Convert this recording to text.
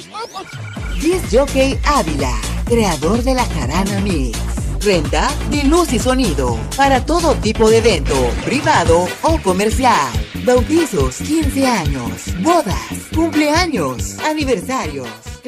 Disc Jockey Ávila, creador de la Jarana Mix. Renta de luz y sonido para todo tipo de evento, privado o comercial. Bautizos, 15 años, bodas, cumpleaños, aniversarios.